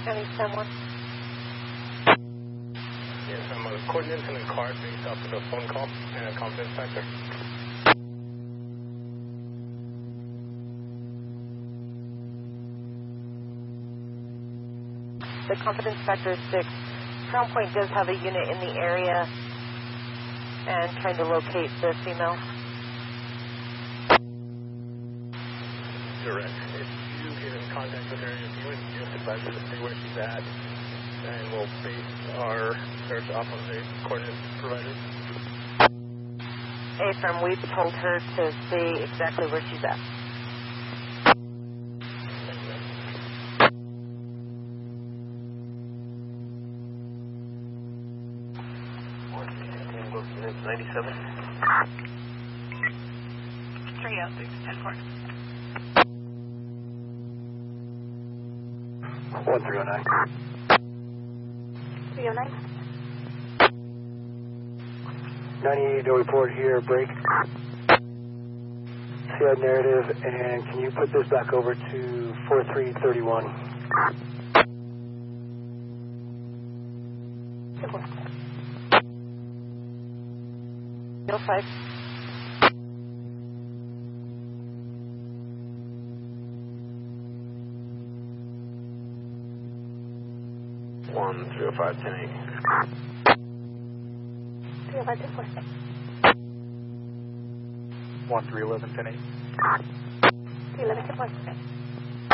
County someone? Yes, I'm a coordinates and a card based off of the phone call and a confidence factor. The confidence factor is 6. Crown Point does have a unit in the area and trying to locate the female. Direct. If you get in contact with her, if you would just advise her to stay where she's at, and we'll base our search off of the coordinates provided. Affirm, we've told her to stay exactly where she's at. Tango unit 97. 306, 10-4. 1309. 309. 98, no report here, break. CI narrative, and can you put this back over to 4331? No 5. One 305 10-8. 305 10-4. 1 311 10-8. 311 10-4.